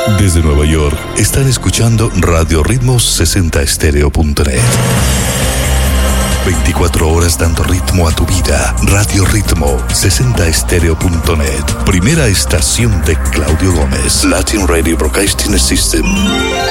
Desde Nueva York, están escuchando Radio Ritmos 60stereo.net. 24 horas dando ritmo a tu vida. Radio Ritmo 60stereo.net. Primera estación de Claudio Gómez. Latin Radio Broadcasting System.